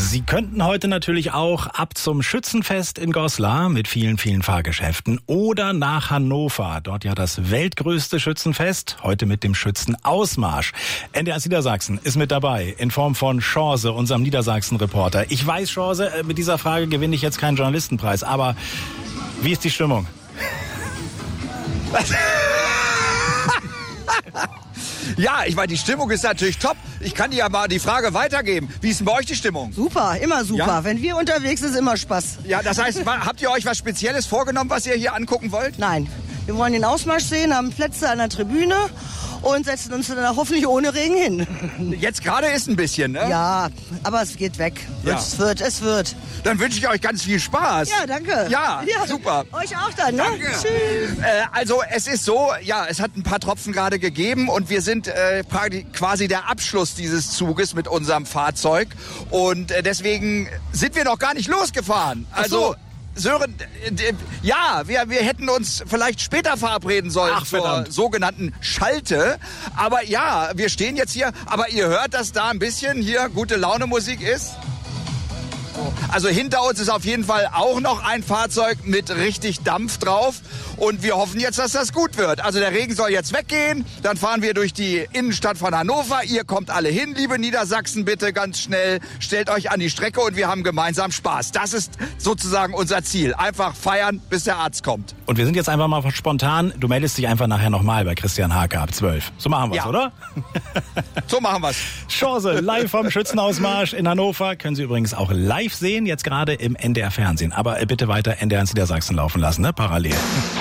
Sie könnten heute natürlich auch ab zum Schützenfest in Goslar mit vielen, vielen Fahrgeschäften oder nach Hannover. Dort ja das weltgrößte Schützenfest, heute mit dem Schützenausmarsch. NDR Niedersachsen ist mit dabei in Form von Chance, unserem Niedersachsen-Reporter. Ich weiß, Chance, mit dieser Frage gewinne ich jetzt keinen Journalistenpreis, aber wie ist die Stimmung? Ja, ich meine, die Stimmung ist natürlich top. Ich kann dir ja mal die Frage weitergeben. Wie ist denn bei euch die Stimmung? Super, immer super. Ja? Wenn wir unterwegs sind, ist immer Spaß. Ja, das heißt, habt ihr euch was Spezielles vorgenommen, was ihr hier angucken wollt? Nein, wir wollen den Ausmarsch sehen, haben Plätze an der Tribüne und setzen uns dann hoffentlich ohne Regen hin. Jetzt gerade ist ein bisschen, ne? Ja, aber es geht weg. Ja. Es wird. Dann wünsche ich euch ganz viel Spaß. Ja, danke. Ja, super. Euch auch dann, ne? Danke. Tschüss. Also es ist so, ja, es hat ein paar Tropfen gerade gegeben und wir sind quasi der Abschluss dieses Zuges mit unserem Fahrzeug und deswegen sind wir noch gar nicht losgefahren. Also Sören, ja, wir hätten uns vielleicht später verabreden sollen zur sogenannten Schalte. Aber ja, wir stehen jetzt hier. Aber ihr hört, dass da ein bisschen hier gute Laune Musik ist. Also hinter uns ist auf jeden Fall auch noch ein Fahrzeug mit richtig Dampf drauf. Und wir hoffen jetzt, dass das gut wird. Also der Regen soll jetzt weggehen. Dann fahren wir durch die Innenstadt von Hannover. Ihr kommt alle hin, liebe Niedersachsen, bitte ganz schnell. Stellt euch an die Strecke und wir haben gemeinsam Spaß. Das ist sozusagen unser Ziel. Einfach feiern, bis der Arzt kommt. Und wir sind jetzt einfach mal spontan. Du meldest dich einfach nachher nochmal bei Christian Hake ab 12. So machen wir's, oder? So machen wir's. Chance, live vom Schützenausmarsch in Hannover. Können Sie übrigens auch live sehen, jetzt gerade im NDR Fernsehen. Aber bitte weiter NDR Niedersachsen laufen lassen, ne? Parallel.